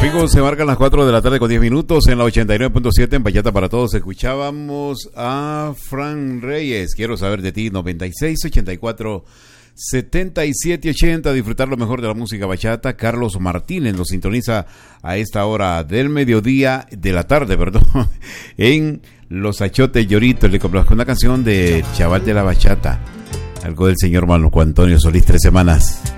Amigos, se marcan las 4 de la tarde con 10 minutos en la 89.7 en Bachata para Todos. Escuchábamos a Fran Reyes, Quiero Saber de Ti, 96 84 77 80. Disfrutar lo mejor de la música bachata. Carlos Martínez nos sintoniza a esta hora del mediodía, de la tarde, perdón, en Los Achotes Lloritos. Le complazco una canción de Chaval de la Bachata, algo del señor Marco Antonio Solís, 3 semanas.